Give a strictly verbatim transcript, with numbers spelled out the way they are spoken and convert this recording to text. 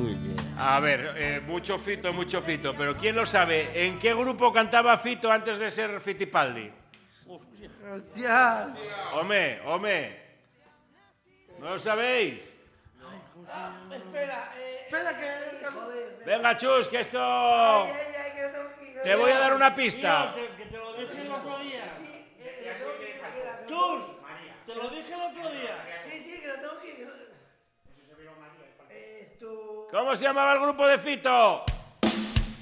Muy bien. A ver, eh, mucho Fito, mucho Fito, pero ¿quién lo sabe? ¿En qué grupo cantaba Fito antes de ser Fitipaldi? ¡Hostia! Home, home. ¿No lo sabéis? Ah, espera, eh, Espera que... joder. Venga, Chus, que esto... Ay, ay, ay, que no tengo que- Te voy a dar una pista. Tío, te- que te lo dije el otro día. Eh, eh, tengo que- espera, que no- Chus, te lo dije el otro día. Sí, sí, que lo tengo que... que no- Esto... ¿Cómo se llamaba el grupo de Fito?